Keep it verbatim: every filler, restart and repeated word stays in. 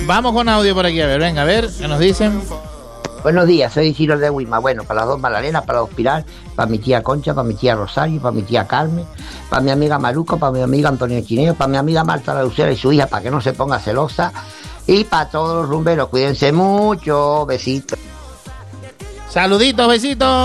Vamos con audio por aquí, a ver, venga, a ver, ¿qué nos dicen? Buenos días, soy Isidro de Huima. Bueno, para las dos Magdalenas, para los Pilar, para mi tía Concha, para mi tía Rosario, para mi tía Carmen, para mi amiga Maruca, para mi amiga Antonio Chineo, para mi amiga Marta la Lucera y su hija, para que no se ponga celosa, y para todos los rumberos, cuídense mucho, besitos. Saluditos, besitos.